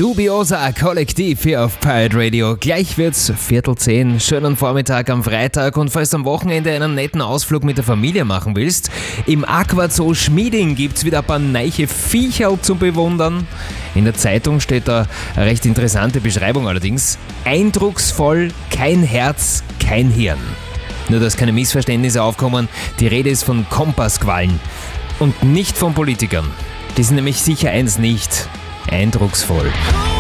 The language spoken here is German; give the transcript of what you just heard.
Dubiosa Kollektiv hier auf Pirate Radio. Gleich wird's 9:45. Schönen Vormittag am Freitag. Und falls du am Wochenende einen netten Ausflug mit der Familie machen willst, im Aquazoo Schmieding gibt's wieder ein paar neiche Viecherl zum Bewundern. In der Zeitung steht da eine recht interessante Beschreibung allerdings. Eindrucksvoll, kein Herz, kein Hirn. Nur, dass keine Missverständnisse aufkommen, die Rede ist von Kompassquallen und nicht von Politikern. Die sind nämlich sicher eins nicht: eindrucksvoll.